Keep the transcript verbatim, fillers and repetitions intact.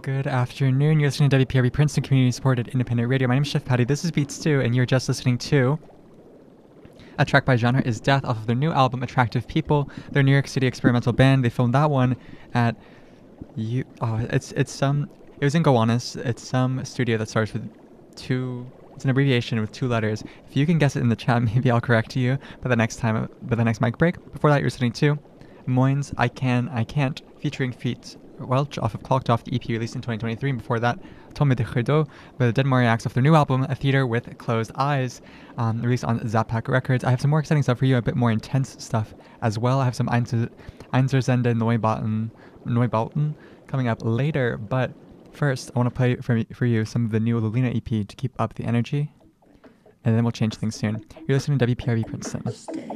Good afternoon. You're listening to W P R B Princeton Community Supported Independent Radio. My name is Chef Patty. This is Beats two, and you're just listening to a track by Genre is Death off of their new album, Attractive People. Their New York City experimental band. They filmed that one at you. Oh, it's it's some. It was in Gowanus. It's some studio that starts with two. It's an abbreviation with two letters. If you can guess it in the chat, maybe I'll correct you. By the next time, by the next mic break. Before that, you're listening to Moines, I Can, I Can't, featuring Feet Welch off of Clocked Off, the E P released in twenty twenty-three. And before that, Tombe de Credo by the Dead Mariacs off their new album, A Theater with Closed Eyes, um, released on Zapak Records. I have some more exciting stuff for you, a bit more intense stuff as well. I have some Einser- Einserzende Neubauten, Neubauten coming up later, but first, I want to play for, for you some of the new Lulina E P to keep up the energy, and then we'll change things soon. You're listening to W P R B Princeton.